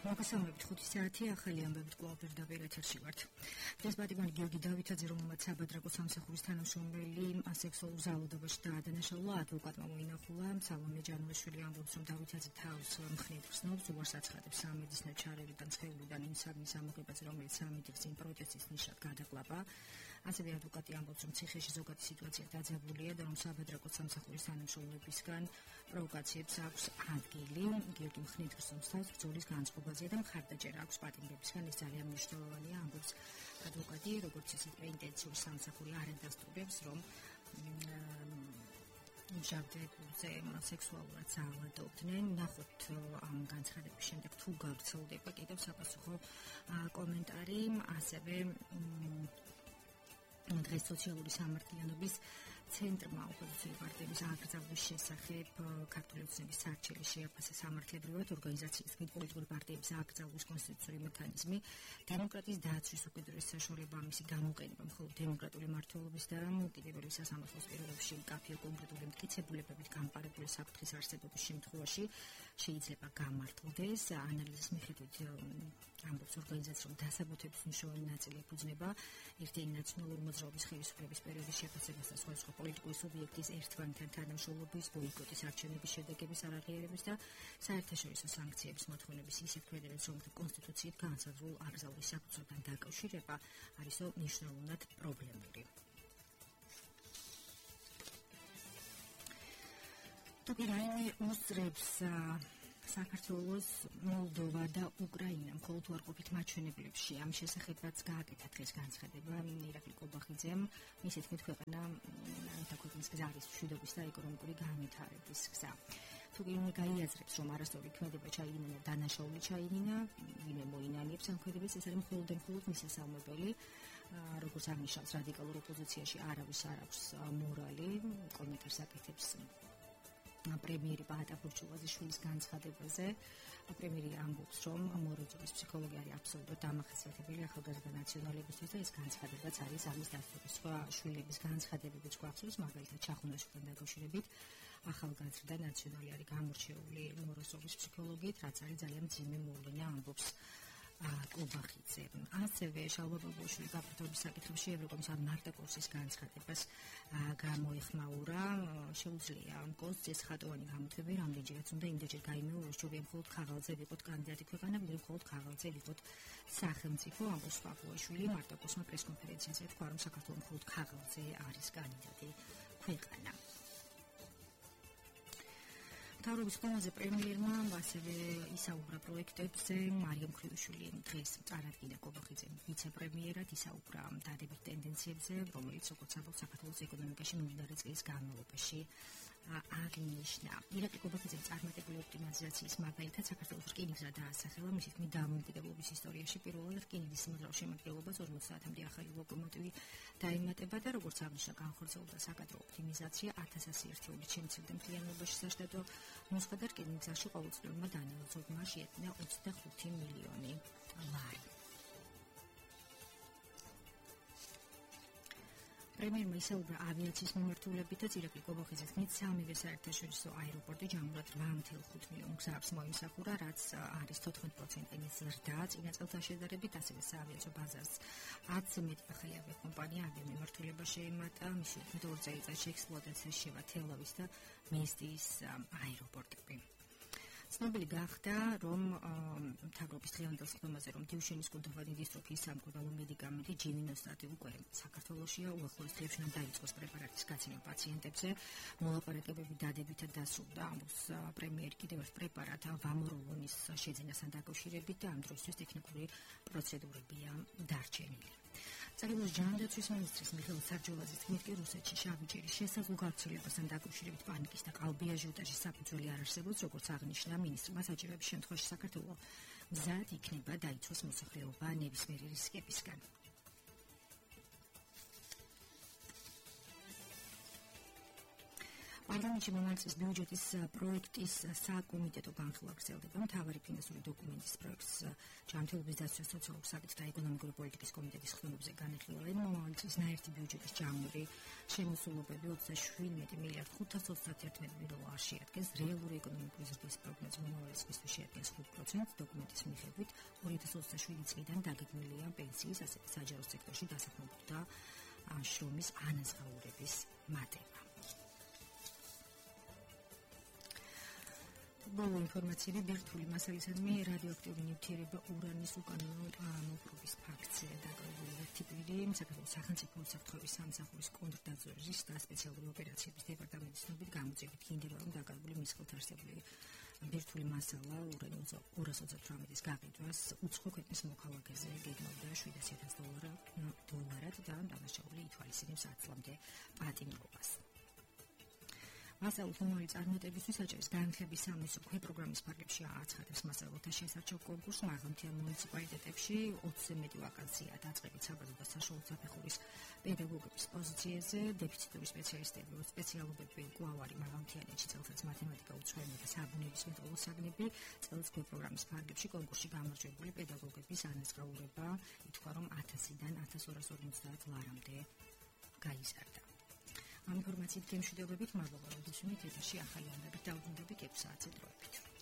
მოგესალმებით 5 საათი ახალი ამბებით კვლავ პირდაპირ ეთერში ვართ. დღეს პატიმარი გიორგი დავითაძე, რომელმაც საბადრაკო სამსახურის თანამშრომელი სექსუალურ ზალადობაში დაადანაშაულა, ადვოკატმა მოინახულა. სალომე ჯანუაშვილი ამბობს, რომ დავითაძე თავს მხნით გრძნობს, უარს აცხადებს სამედიცინო ჩარევიდან ცხელიდან იმ საგნის ამოღებაზე, რომელიც სამედის წინ პროტესტის ნიშნად გადაყლაპა. ასევე ადვოკატი ამბობს, რომ ციხეში ზოგადი სიტუაცია დაძაბულია და რომ საბადრაკო სამსახურის თანამშრომლებისგან პროვოკაციებს აქვს ადგილი. გიორგი მხნით გრძნობს თავს ბრძოლის განწყობაზე და მხარდაჭერა აქვს პატიმრებისგან, ეს ძალიან მნიშვნელოვანია, ამბობს ადვოკატი, როგორც ისე პრეინტენციური სამსახური არ ადასტურებს, რომ მჟავდებულზე სექსუალურად საავადობდნენ. ნახოთ ამ განცხადების შემდეგ თუ გავრცელდება კიდევ საპასუხო კომენტარი, ასევე დღეს სოციალური სამართლიანობის ცენტრმა ოპოზიციური პარტიების აკრძალვის შესახებ ქართული ოცნების სარჩელი შეაფასა სამართლებრივად ორგანიზაციის პოლიტიკური პარტიების აკრძალვის კონსტიტუციური მექანიზმი, დემოკრატიის დაცვის უკიდურეს საშუალება ამისი გამოყენება მხოლოდ დემოკრატიული მმართველობის და უკიდურეს სასამართლოს პირობებში მკაფიო კონკრეტული მტკიცებულებებით გამყარებული საფრთხის არსებობის შემთხვევაში შეიძლება გამართლდეს. ანალიზის მიხედვით ამბობს ორგანიზაცია, რომ დასაბუთების მნიშვნელოვანი ნაწილი ეფუძნება ერთიანი ნაციონალური მოძრაობის ხელისუფლების პერიოდის შეფასებას და სხვადასხვა პოლიტიკური სუბიექტის ერთმანეთთან თანამშრომლობის, ბოიკოტის, არჩევნების შედეგების არაღიარების და საერთაშორისო სანქციების მოთხოვნების ისეთ ქმედებებს, რომელთა კონსტიტუციით განსაზღვრულ აკრძალვის საფუძველთან დაკავშირება არისო მნიშვნელოვნად პრობლემური. ტოპირაინი უსწრებს საქართველოს, მოლდოვა და უკრაინა მხოლოდ უარყოფით მაჩვენებლებში. ამ შესახებაც გააკეთა დღეს განცხადება ირაკლი კობახიძემ. მისი თქმით, ქვეყანა ქვეყნის გზა არის მშვიდობის და ეკონომიკური განვითარების გზა. თუ კი გაიაზრებს, რომ არასწორი ქმედება ჩაიდინა და დანაშაული ჩაიდინა, ვინმე მოინანიებს ამ ქმედებას, ეს არის მხოლოდ მისასალმებელი. როგორც აღნიშნავს, რადიკალურ ოპოზიციაში არავის არ აქვს მორალი, კომენტარს აკეთებს პრემიერი პაატა ფურჩულაძიშვილის განცხადებაზე. პრემიერი ამბობს, რომ მოროზოვის ფსიქოლოგია არის აბსოლუტურად დამახასიათებელი ახალგაზრდა ნაციონალებისთვის და ეს განცხადებაც არის ამის დასწრების. სხვა შვილების განცხადებებიც გვახსოვს, მაგალითად ჩახუნაშვილთან დაკავშირებით ახალგაზრდა ნაციონალი არის გამორჩეული მოროზოვის ფსიქოლოგიით, რაც არის ძალიან მძიმე მოვლენა, ამბობს კობახიძე. ასევე შალვა ბაბუაშვილი გაფართოების საკითხებში ევროკომისარ მარტაკოვსის განცხადებას გამოეხმაურა. შეუძლია მკოს წესხატოვანი გამოთვები, რამდენჯერაც უნდა იმდენჯერ გაიმეოროს, რომ მხოლოდ ქაღალდზე ვიყოთ კანდიდატი ქვეყანა, ვიდრე მხოლოდ ქაღალდზე ვიყოთ სახელმწიფო. ამბობს ბაბუაშვილი მარტაკოვსმა პრესკონფერენციაზე თქვა, რომ საქართველოს მხოლოდ ქაღალდზე არის კანდიდატი ქვეყანა. მთავრობის ხომაზე პრემიერმა ასევე ისაუბრა პროექტებზე. მარიამ ქრივიშვილი დღეს წარადგინა კობახიძემ ვიცე-პრემიერად, ისაუბრა დადებით ტენდენციებზე, რომელიც როგორც ამბობს საქართველოს ეკონომიკაში მიმდინარე წლის განმავლობაში აღინიშნა. ირაკლი კობახიძემ წარმატებული ოპტიმიზაციის მაგალითად საქართველოს რკინიგზა დაასახელა. მისი თქმით, დამოუკიდებლობის ისტორიაში პირველად რკინიგზის მოძრაობის შემადგენლობას 50-მდე ახალი ლოკომოტივი დაემატება და როგორც აღნიშნა, განხორციელდა საკადრო ოპტიმიზაცია 1000 ერთეულით შემცირდა მთლიანობაში საშტატო ნუსხა და რკინიგზაში ყოველწლიურმა დანაოწებმა შეექმნა 25 მილიონი ლარი. პრემიერმა ისაუბრა ავიაციის მიმართულებითაც. ირაკლი კობახიძის თქმით, სამივე საერთაშორისო აეროპორტი ჯამურად 8.5 მილიონ გზებს მოიმსახურა, რაც არის 14%-იანი ზრდა წინა წელთან შედარებით. ასევე საავიაციო ბაზარს 10-ზე მეტი ახალი ავიაკომპანია ავიამიმართულება შეემატა. მისი თქმით, 2 წელიწადში ექსპლუატაციაში შევა თელ-ავის და მესტიის აეროპორტები. ცნობილი გახდა, რომ მთავრობის დღევანდელ სხდომაზე, რომ დიუშენის კუნთოვანი დისტროფიის სამკურნალო მედიკამენტი ჯიმინოსტატი უკვე საქართველოშია, უახლოეს დღეებში უნდა დაიწყოს პრეპარატის გაცემა პაციენტებზე. მოლაპარაკებები დადებითად დასრულდა, ამბობს პრემიერი. კიდევ ერთ პრეპარატ ვამოროლონის შეძენასთან დაკავშირებით და ამ დროისთვის ტექნიკური პროცედურებია დარჩენილი. საქართველოს ჯანდაცვის მინისტრის მიხეილ სარჯოლაძის თქმით, კი რუსეთში შავი ჭირის შესაძლო გავრცელებასთან დაკავშირებით პანიკის და კალბი აჟიოტაჟის საფუძველი არ არსებობს, როგორც აღნიშნა მინისტრმა. საჭიროების შემთხვევაში საქართველოს მზად იქნება დაიცვას მოსახლეობა ნებისმიერი რისკებისგან. პარლამენტში მომავალ წლის ბიუჯეტის პროექტის საკომიტეტო განხილვა გრძელდება. მთავარი ფინანსური დოკუმენტის პროექტს ჯანმრთელობის დაცვის, სოციალური საკითხთა და ეკონომიკური პოლიტიკის კომიტეტის ხდომებზე განიხილავენ. მომავალ წლის ნაერთი ბიუჯეტის ჯამური შემოსულობები 37 მილიარდ 531 მილიონ დოლარს შეადგენს. რეალური ეკონომიკური ზრდის პროგნოზი მომავალი წლისთვის შეადგენს 5%. დოკუმენტის მიხედვით 2027 წლიდან დაგეგმილია პენსიის, ასევე საჯარო სექტორში დასაქმებულთა შრომის ანაზღაურების მატება. ბოლო ინფორმაციები ბირთვული მასალისადმი რადიოაქტიური ნივთიერება ურანის უკანონო მოპრობის ფაქტზე დაკავებული ვერტიპირი საქართველოს სახელმწიფო უსაფრთხოების სამსახურის კონტრდაძვრის და სპეციალური ოპერაციების დეპარტამენტის ცნობით გამოძიებით გინდება რომ დაკავებული მის ხელთ არსებული ბირთვული მასალა ურანი 228-ის გაყიდვას უცხო ქვეყნის მოქალაქეზე გეგმავდა $700,000 და დანაშაული ითვალისწინებს 10 წლამდე პატიმრობას. მასალით მომავალი წარმატებისთვის საჭირის განხილვის სამისო ქვეპროგრამის ფარგლებში აცხადებს მასალათა შესარჩევ კონკურსს მაღალმთიან მუნიციპალიტეტებში 20-ზე მეტი ვაკანსია დაწყებით საბაზრო და საშუალო საფეხურის პედაგოგების პოზიციაზე დეფიციტური სპეციალისტები სპეციალობები კვლავ არის მაღალმთიანეთში წელიწადს მათემატიკა უცხოენა და საბუნებისმეტყველო საგნები წელს ქვეპროგრამის ფარგლებში კონკურსში გამარჯვებული პედაგოგების ანაზღაურება ითქვა რომ 1000-დან 1250 ლარამდე გაიზარდა. ამ ინფორმაციით გემშვიდობებით მადლობა რომ გესმით ეთერში ახალი ანალიზით დაუბრუნდებით 6 საათზე დროებით.